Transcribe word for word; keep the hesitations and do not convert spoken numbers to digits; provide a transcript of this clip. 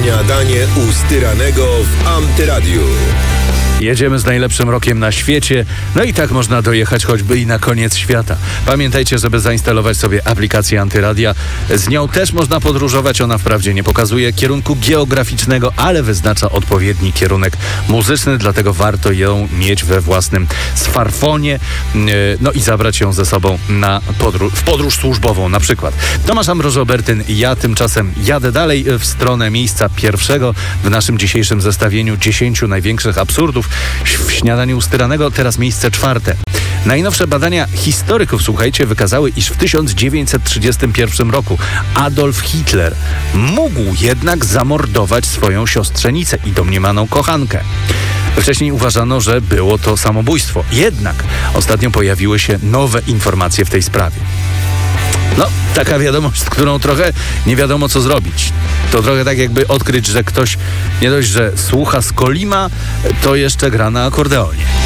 Śniadanie u Styranego w Antyradiu. Jedziemy z najlepszym rokiem na świecie, no i tak można dojechać choćby i na koniec świata. Pamiętajcie, żeby zainstalować sobie aplikację Antyradia. Z nią też można podróżować. Ona wprawdzie nie pokazuje kierunku geograficznego, ale wyznacza odpowiedni kierunek muzyczny, dlatego warto ją mieć we własnym smartfonie, no i zabrać ją ze sobą na podróż, w podróż służbową na przykład. Tomasz Ambroż-Obertyn, ja tymczasem jadę dalej w stronę miejsca pierwszego w naszym dzisiejszym zestawieniu dziesięciu największych absurdów w Śniadaniu u Styranego. Teraz miejsce czwarte. Najnowsze badania historyków, słuchajcie, wykazały, iż w tysiąc dziewięćset trzydziestym pierwszym roku Adolf Hitler mógł jednak zamordować swoją siostrzenicę i domniemaną kochankę. Wcześniej uważano, że było to samobójstwo. Jednak ostatnio pojawiły się nowe informacje w tej sprawie. No, taka wiadomość, z którą trochę nie wiadomo, co zrobić. To trochę tak, jakby odkryć, że ktoś nie dość, że słucha z Kolima, to jeszcze gra na akordeonie.